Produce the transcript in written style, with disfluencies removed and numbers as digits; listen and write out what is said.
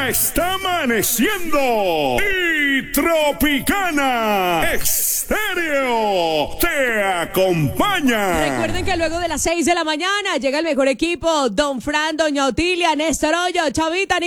ya está amaneciendo y Tropicana Estéreo te acompaña. Recuerden que luego de las 6 de la mañana llega el mejor equipo: Don Fran, Doña Otilia, Néstor Hoyo, Chavita,